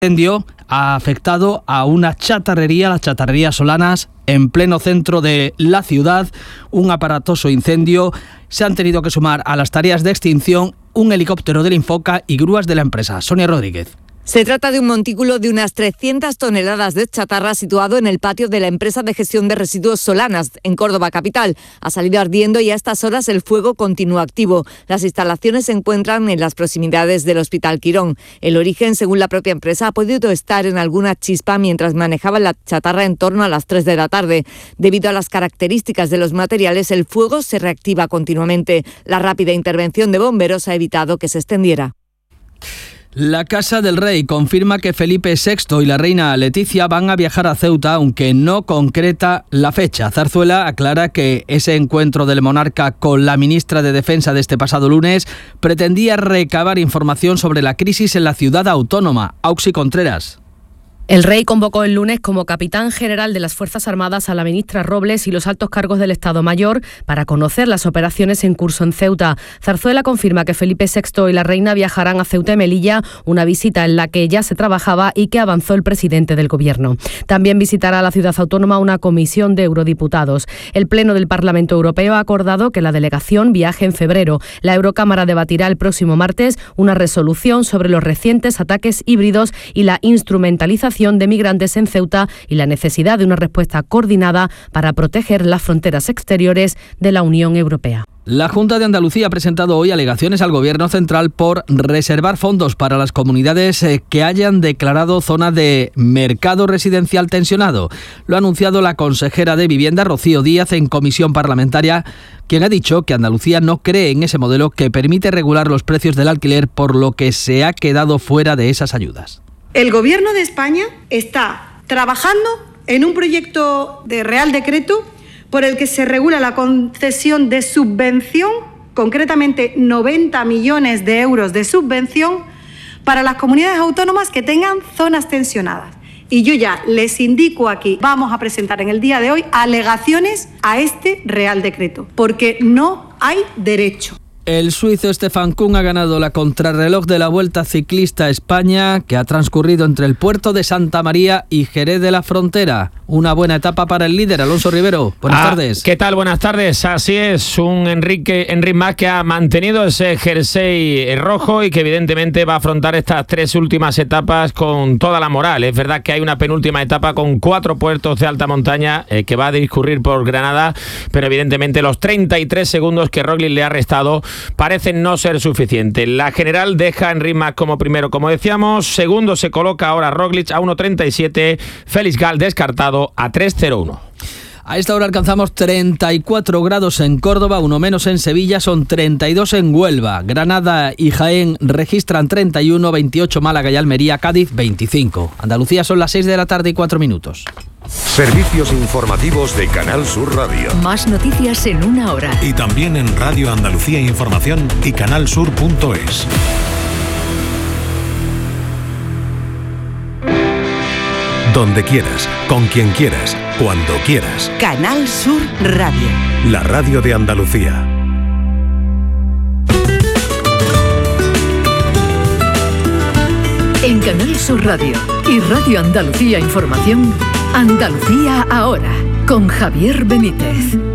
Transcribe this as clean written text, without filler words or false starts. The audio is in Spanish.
incendio ha afectado a una chatarrería, las chatarrerías Solanas, en pleno centro de la ciudad. Un aparatoso incendio. Se han tenido que sumar a las tareas de extinción un helicóptero del Infoca y grúas de la empresa. Sonia Rodríguez. Se trata de un montículo de unas 300 toneladas de chatarra situado en el patio de la empresa de gestión de residuos Solanas, en Córdoba capital. Ha salido ardiendo y a estas horas el fuego continúa activo. Las instalaciones se encuentran en las proximidades del Hospital Quirón. El origen, según la propia empresa, ha podido estar en alguna chispa mientras manejaban la chatarra en torno a las 3 de la tarde. Debido a las características de los materiales, el fuego se reactiva continuamente. La rápida intervención de bomberos ha evitado que se extendiera. La Casa del Rey confirma que Felipe VI y la reina Leticia van a viajar a Ceuta, aunque no concreta la fecha. Zarzuela aclara que ese encuentro del monarca con la ministra de Defensa de este pasado lunes pretendía recabar información sobre la crisis en la ciudad autónoma. Auxi Contreras. El rey convocó el lunes como capitán general de las Fuerzas Armadas a la ministra Robles y los altos cargos del Estado Mayor para conocer las operaciones en curso en Ceuta. Zarzuela confirma que Felipe VI y la reina viajarán a Ceuta y Melilla, una visita en la que ya se trabajaba y que avanzó el presidente del Gobierno. También visitará la ciudad autónoma una comisión de eurodiputados. El Pleno del Parlamento Europeo ha acordado que la delegación viaje en febrero. La Eurocámara debatirá el próximo martes una resolución sobre los recientes ataques híbridos y la instrumentalización de migrantes en Ceuta y la necesidad de una respuesta coordinada para proteger las fronteras exteriores de la Unión Europea. La Junta de Andalucía ha presentado hoy alegaciones al Gobierno central por reservar fondos para las comunidades que hayan declarado zona de mercado residencial tensionado. Lo ha anunciado la consejera de Vivienda, Rocío Díaz, en comisión parlamentaria, quien ha dicho que Andalucía no cree en ese modelo que permite regular los precios del alquiler, por lo que se ha quedado fuera de esas ayudas. El Gobierno de España está trabajando en un proyecto de Real Decreto por el que se regula la concesión de subvención, concretamente 90 millones de euros de subvención, para las comunidades autónomas que tengan zonas tensionadas. Y yo ya les indico aquí, vamos a presentar en el día de hoy alegaciones a este Real Decreto, porque no hay derecho. El suizo Stefan Küng ha ganado la contrarreloj de la Vuelta Ciclista a España, que ha transcurrido entre el puerto de Santa María y Jerez de la Frontera. Una buena etapa para el líder, Alonso Rivero. Buenas tardes. ¿Qué tal? Buenas tardes. Así es, un Enric Mas que ha mantenido ese jersey rojo y que evidentemente va a afrontar estas 3 últimas etapas con toda la moral. Es verdad que hay una penúltima etapa con 4 puertos de alta montaña que va a discurrir por Granada, pero evidentemente los 33 segundos que Roglic le ha restado parecen no ser suficientes. La general deja a Enric Mas como primero, como decíamos. Segundo se coloca ahora Roglic a 1.37. Félix Gal descartado a 3.01. A esta hora alcanzamos 34 grados en Córdoba, uno menos en Sevilla, son 32 en Huelva. Granada y Jaén registran 31, 28 Málaga y Almería, Cádiz 25. Andalucía son las 6 de la tarde y 4 minutos. Servicios informativos de Canal Sur Radio. Más noticias en una hora. Y también en Radio Andalucía Información y canalsur.es. Donde quieras, con quien quieras, cuando quieras. Canal Sur Radio. La radio de Andalucía. En Canal Sur Radio y Radio Andalucía Información, Andalucía ahora, con Javier Benítez.